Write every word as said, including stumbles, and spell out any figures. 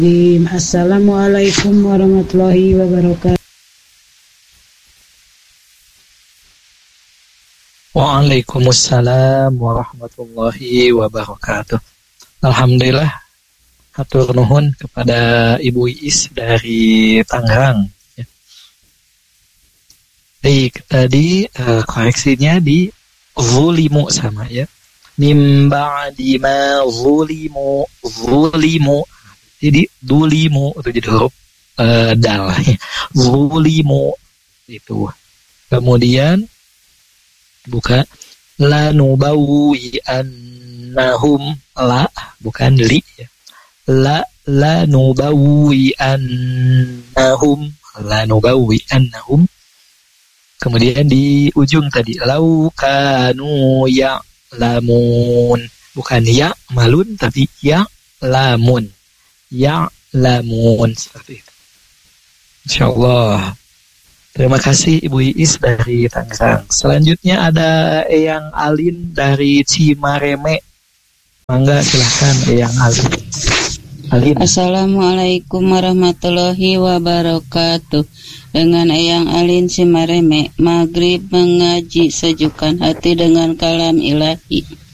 Assalamualaikum warahmatullahi wabarakatuh. Waalaikumsalam warahmatullahi wabarakatuh. Alhamdulillah, hatur nuhun kepada Ibu Iis dari Tangerang. Ya. Baik, tadi uh, koreksinya di zulimu sama ya. Mim ba'di ma zulimu, zulimu. Jadi dulimu itu jadi huruf uh, dal. Zulimu itu. Kemudian buka la nubawi annahum, la bukan li ya. La la nubawi annahum, la nubawi annahum. Kemudian di ujung tadi lau kanu ya lamun, bukan ya malun tapi ya lamun. Ya lamun, seperti itu. Insyaallah. Terima kasih Ibu Iis dari Tangerang. Selanjutnya ada Eyang Alin dari Cimareme. Mangga silahkan Eyang Alin. Alin. Assalamualaikum warahmatullahi wabarakatuh. Dengan Eyang Alin Cimareme, maghrib mengaji sejukkan hati dengan kalam ilahi.